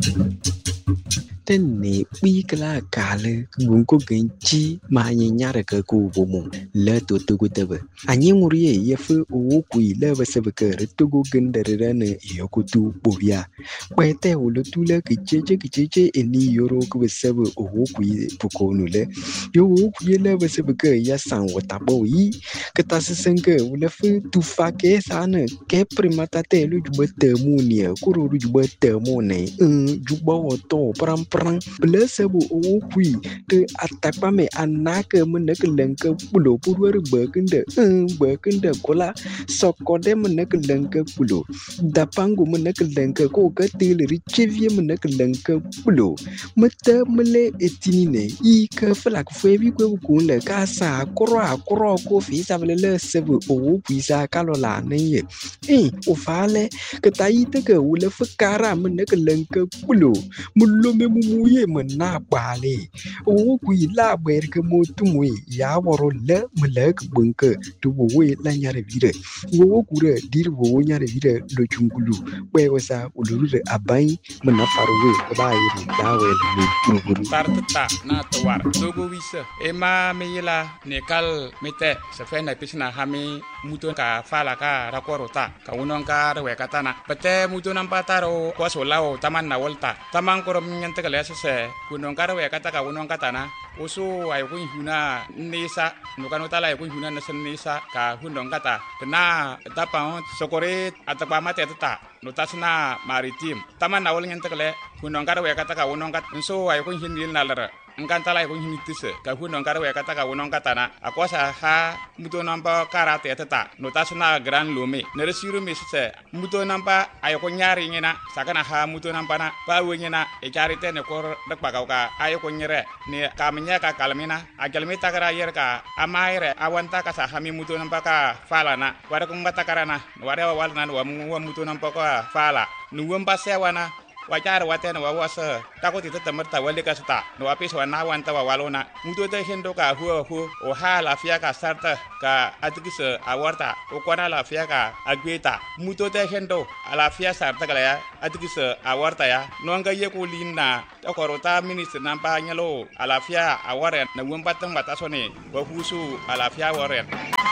tên nị bi kala kale gunko genchi ma nyara ka ku bomo le to tugu tebe anyi nguriye yefu o ku ile basebe ka tugu gendere ne yokutu bobia kwete ulo tule kicheche eni yoro ku basebe o ku pukonu le yo ku ile basebe ka ya san wata boyi kata sesenke ule fu tu fake sana ke primata te lu jubete munia kuru jubete mone juba woto pram Blessable o qui the atakame anaka munakanka pulo purwer burkinde kola sokode munakanka pulo dapangu munakanka ko katil richevie munakanka pulo mata mele etinine I ka flak febi ko kunle ka sa kro ko fi savele sebe o qui sa kalola ne o fale ka taite ka ule fakara munakanka pulo mulo me muye mena bale o ku ila ber ke motumwe ya woro le mlek bunke to we la nyare vire wo ku re dir wo nyare vire lo chungulu we wasa uluru abai mena farwe ba yiri da we ni tuguru tartata na tawar dogo wisa ema meyila nekal mete se fe na pisna hami muto ka fala ka rakorota ka unon ka we katana pete muto nampataro ko solao taman na volta taman korom nyante ka lesa se kunon ka we kataka unon katana usu ay kun huna nisa no kanota la kun huna nisa ka hunon kata na tapa sokore atapa mate tata no tasna maritim taman na wol nyante ka le kunon ka we kataka unon kat so ay kun hindi nalara nganta la kun hindi tise ka hunon ka we kataka unon katana akosa ha muto namba karate tata no tasna gran lume ne resiru mi se muto namba ay ko nyari ngina sakana ha muto namba na pa we ngina e charite ne ko dak pagauka ay ko nyere ne kamnya ka kalmina agalmi takara yer ka amaire awanta ka sa hami muto namba ka fala na wara ko ngata karana wara wal nan wa muto namba ka fala nuwam pasewana wajar watena wawasa takoti temerta wale kasta no apis wana wanta walona muto te hendo ka hu o hala fia ka sarta ka atikise awarta o kwana la fia ka agweta muto te hendo ala fia sarta kala ya atikise awarta ya no anga ye ko linna akorota minister nampa nyalo ala fia aware na wumbatang batasone wa husu ala fia aware